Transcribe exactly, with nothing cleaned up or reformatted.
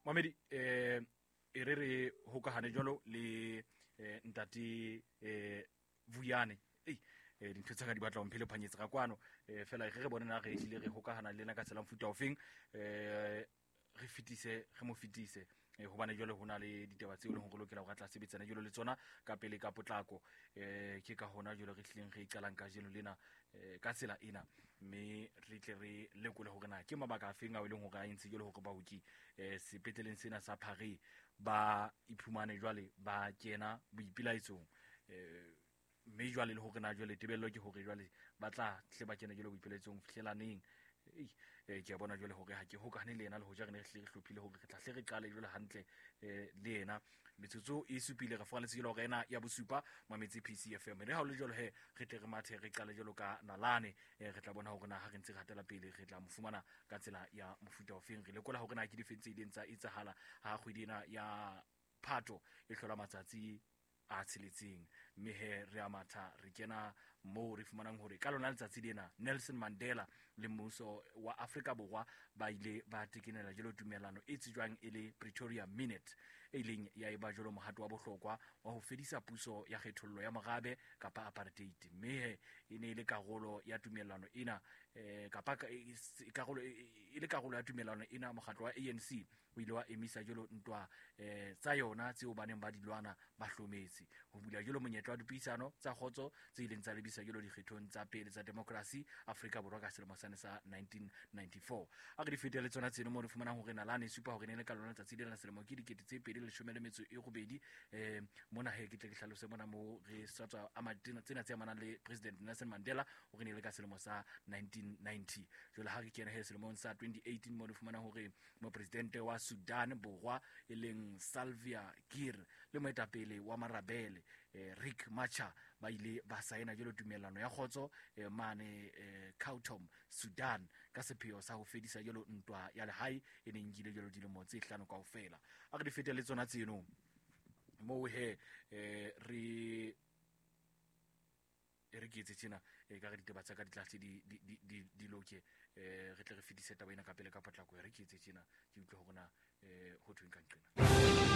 Mamedi eh e re re hokahane jwalo le eh, ntate eh Vuyane ei eh dintho tsa ka di batla o mphele phanyetsa ka kwano eh fela re re bone na re ile re hokahana le na ka tsela mfuta ofeng eh re fitise re mo fitise eh hobane jwale hona le ditaba tseo le ho re lokela ho ratla sebetsana jwalo le tsona ka pele ka potlako eh ke ka hona jwale re tlileng re iqalang ka jeno lena eh ka tsela ena mme re tle re lekole hore na ke mabaka a feng a ileng hore a entse jwalo hore baoki eh sepetleleng sena sa Paris ba iphumane jwale ba kena boipelaetsong eh mme jwale le hore na jwale tebello ke hore jwale ba tla tle ba kena jwale boipelaetsong fihlelaneng eh ke a bona jwale hore ha ke hokahane le yena le ho ja re ne re hle re hlophile hore re tla hle re qale jwale hantle eh le yena metsotso e supile re fana le tsela hore ena ya bosupa mametse P C F M re ha o le jwalo he re tle re mathe re qale jwalo ka nalane eh re tla bona hore na ha re ntse re hatela pele re tla mo fumana ka tsela ya mofuta ofeng re lekola hore na ke difetse ile ntsa etsahala ha kgwedi ena ya Phato e hlola matsatsi a tsheletseng mme he re a matha re kena mo re fumanang hore ka lona letsatsi lena Nelson Mandela le mmuso wa Afrika Borwa ba ile ba tekenela jelo tumelano e tsijwang e le Pretoria Minute e ileng ya eba jelo mohato wa bohlokwa wa ho fedisa puso ya kgethollo ya morabe kapa apartheid mme e ne ile karolo ya tumelano ena eh kapa karolo ile karolo ya tumelano ena mokgatlo wa A N C o ile wa emisa jelo ntwa eh tsa yona tseo baneng ba dilwana ba hlometse ho bula jelo monyetla wa dipuisano tsa khotso tse ileng tsa lebisa jelo dikgethong tsa pele tsa democracy Afrika Borwa ka selemo sa nineteen ninety-four a re di fetele tsona tseno mo re fumanang hore nalane supa hore ne le ka lona tsa tsidela selemo ke dikete tse pedi le leshome le metso e robedi eh mona he ke tle ke hlalose mona mo re satswa a matina tsena tse amanang le President Nelson Mandela o re ne le ka selemo sa nineteen ninety jole ha re kena he selemong sa twenty eighteen mo re fumanang hore mo presidente wa Sudan Borwa e leng Salva Kiir le moetapele wa Marabele eh, Riek Machar ba ile ba saena jelo tumelano ya khotso eh, mane eh, Khartoum Sudan ka sepheo sa ho fedisa jelo ntwa ya lehae e ne ngile jelo dilemo tse hlano kaofela a re di fetele tsona tseno mo he eh, re e re ke tsena e ka re ditaba tsa ka di tlase di di di di loke eh re tle re fedise taba ena ka pele ka potlako e re ke tsena ke utlwe hore na eh ho thweng ka nqena